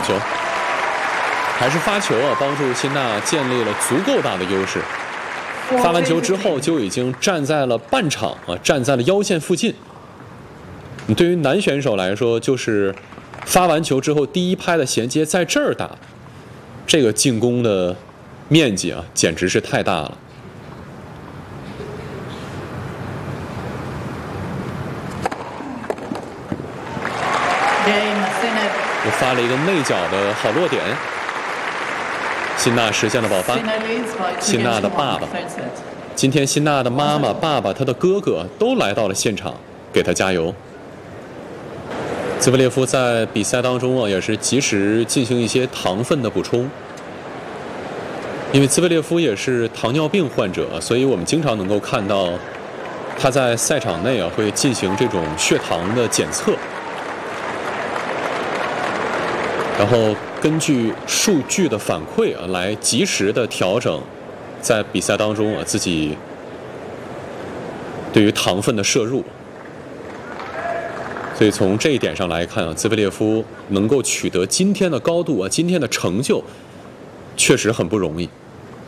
球，还是发球啊，帮助辛纳建立了足够大的优势。发完球之后就已经站在了半场啊，站在了腰线附近。对于男选手来说，就是发完球之后第一拍的衔接在这儿打，这个进攻的面积啊，简直是太大了。又发了一个内角的好落点，辛纳实现了保发。辛纳的爸爸，今天辛纳的妈妈、爸爸、他的哥哥都来到了现场，给他加油。兹维列夫在比赛当中啊，也是及时进行一些糖分的补充，因为兹维列夫也是糖尿病患者，所以我们经常能够看到他在赛场内啊会进行这种血糖的检测，然后根据数据的反馈啊，来及时的调整在比赛当中啊自己对于糖分的摄入。所以从这一点上来看啊，兹维列夫能够取得今天的高度啊，今天的成就，确实很不容易。